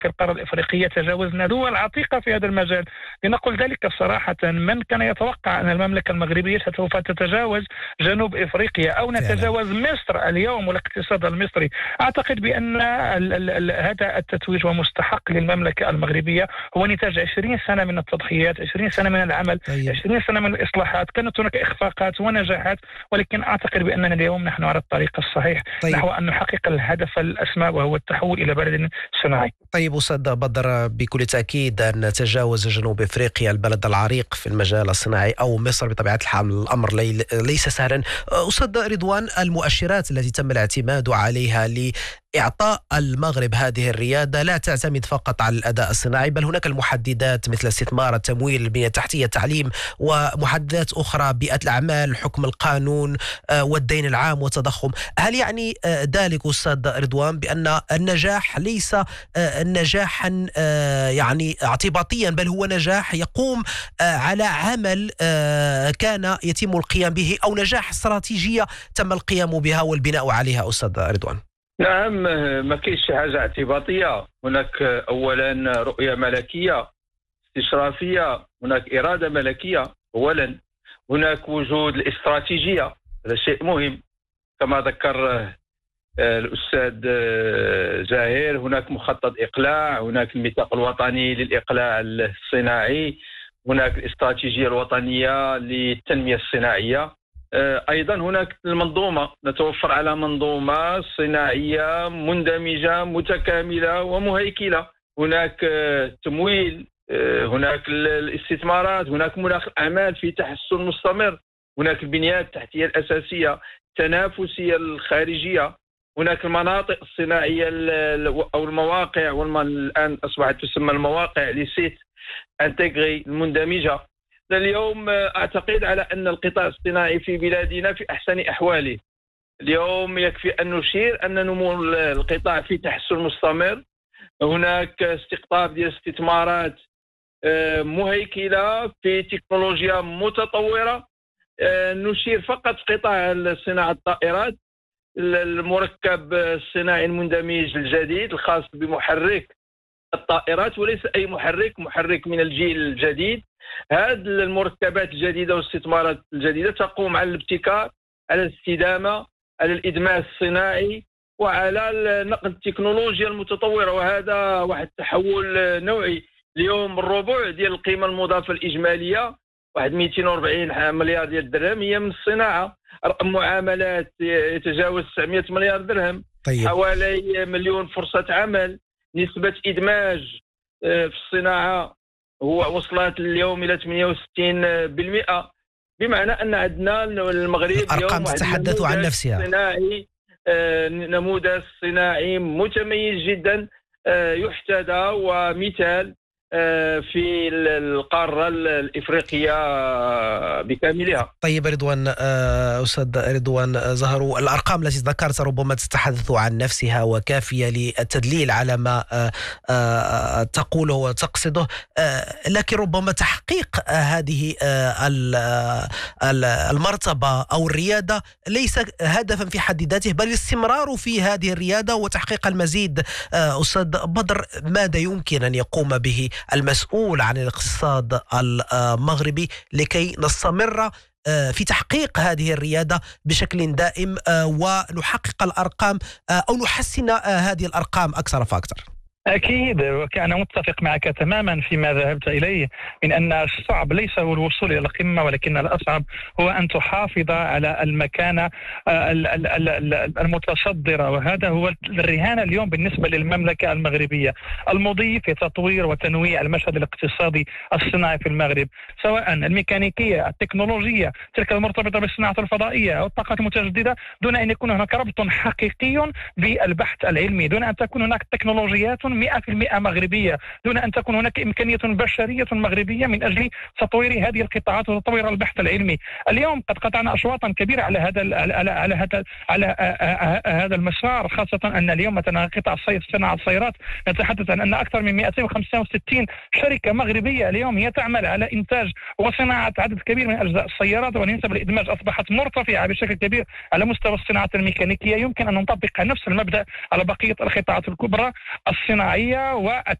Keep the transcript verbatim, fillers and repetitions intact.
القارة الإفريقية تجاوزنا دول عتيقة في هذا المجال. لنقل ذلك صراحة، من كان يتوقع أن المملكة المغربية سوف تتجاوز جنوب إفريقيا أو نتجاوز مصر اليوم والاقتصاد المصري؟ أعتقد بأن ال ال ال هذا التتويج ومستحق للمملكة المغربية، هو نتاج عشرين سنة من التضحيات، عشرين سنة من العمل، طيب. عشرين سنة من الإصلاحات. كانت هناك إخفاقات ونجاحات، ولكن أعتقد بأننا اليوم نحن على الطريق الصحيح. طيب. نحو أن نحقق الهدف الأسمى وهو التحول إلى بلد صناعي. طيب أستاذ بدر، بكل تأكيد أن تجاوز جنوب إفريقيا البلد العريق في المجال الصناعي أو مصر بطبيعة الحال الأمر ليس سهلا. أستاذ رضوان، المؤشرات التي تم الاعتماد عليها لإعطاء المغرب هذه الريادة لا تعتمد فقط على الأداء الصناعي، بل هناك المحددات مثل الاستثمار، التمويل، البنية التحتية، التعليم، ومحددات أخرى، بيئة الأعمال، حكم القانون والدين العام والتضخم. هل يعني ذلك أستاذ رضوان بأن النجاح ليس نجاحا يعني اعتباطيا، بل هو نجاح يقوم على عمل كان يتم القيام به، أو نجاح استراتيجية تم القيام بها والبناء عليها أستاذ رضوان؟ نعم، ما كاينش شي حاجة اعتباطية. هناك أولا رؤية ملكية استشرافية، هناك إرادة ملكية أولا، هناك وجود الاستراتيجية، هذا شيء مهم كما ذكر الأستاذ زاهر. هناك مخطط إقلاع، هناك الميثاق الوطني للإقلاع الصناعي، هناك الاستراتيجية الوطنية للتنمية الصناعية. أيضا هناك المنظومة، نتوفر على منظومة صناعية مندمجة متكاملة ومهيكلة. هناك تمويل، هناك الاستثمارات، هناك مناخ الأعمال في تحسن مستمر، هناك البنيات التحتية الأساسية التنافسية الخارجية، هناك المناطق الصناعية أو المواقع، والآن أصبحت تسمى المواقع لسيت انتغري المندمجة. اليوم أعتقد على أن القطاع الصناعي في بلادنا في أحسن أحواله. اليوم يكفي أن نشير أن نمو القطاع في تحسن مستمر، هناك استقطاب ديال استثمارات مهيكلة في تكنولوجيا متطورة. نشير فقط في قطاع صناعة الطائرات، المركب الصناعي المندمج الجديد الخاص بمحرك الطائرات، وليس أي محرك، محرك من الجيل الجديد. هذه المركبات الجديدة والاستثمارات الجديدة تقوم على الابتكار، على الاستدامة، على الإدماج الصناعي، وعلى نقل التكنولوجيا المتطورة، وهذا واحد التحول نوعي. اليوم الربع ديال القيمة المضافة الإجمالية، واحد مئتين وأربعين مليار ديال الدرهم، هي من الصناعة. رقم معاملات يتجاوز تسعمئة مليار درهم. طيب. حوالي مليون فرصة عمل. نسبة إدماج في الصناعة هو وصلت اليوم إلى ثمانية وستين بالمئة، بمعنى أن عندنا المغرب الأرقام تتحدث عن نفسها. صناعي نموذج صناعي متميز جدا يحتذى ومثال في القارة الإفريقية بكاملها. طيب رضوان، أستاذ رضوان زهرو، الأرقام التي ذكرت ربما تتحدث عن نفسها وكافية للتدليل على ما تقوله وتقصده، لكن ربما تحقيق هذه المرتبة أو الريادة ليس هدفا في حد ذاته، بل الاستمرار في هذه الريادة وتحقيق المزيد. أستاذ بدر، ماذا يمكن أن يقوم به المسؤول عن الاقتصاد المغربي لكي نستمر في تحقيق هذه الريادة بشكل دائم ونحقق الأرقام أو نحسن هذه الأرقام أكثر فأكثر؟ أكيد، وأنا متفق معك تماما فيما ذهبت إليه، من أن الصعب ليس هو الوصول إلى القمة، ولكن الأصعب هو أن تحافظ على المكانة المتصدرة، وهذا هو الرهان اليوم بالنسبة للمملكة المغربية. المضي في تطوير وتنويع المشهد الاقتصادي الصناعي في المغرب، سواء الميكانيكية، التكنولوجية، تلك المرتبطة بالصناعة الفضائية أو الطاقة المتجددة، دون أن يكون هناك ربط حقيقي بالبحث العلمي، دون أن تكون هناك تكنولوجيات مئة بالمئة مغربية، دون أن تكون هناك إمكانية بشرية مغربية من أجل تطوير هذه القطاعات وتطوير البحث العلمي. اليوم قد قطعنا أشواطا كبيرة على هذا على على هذا على هذا المسار، خاصة أن اليوم مثلا قطاع صناعة السيارات نتحدث عن أن أكثر من مئتين وخمسة وستين شركة مغربية اليوم هي تعمل على إنتاج وصناعة عدد كبير من أجزاء السيارات، ونسب الإدماج أصبحت مرتفعة بشكل كبير على مستوى الصناعة الميكانيكية. يمكن أن نطبق نفس المبدأ على بقية القطاعات الكبرى الصناعية الصناعية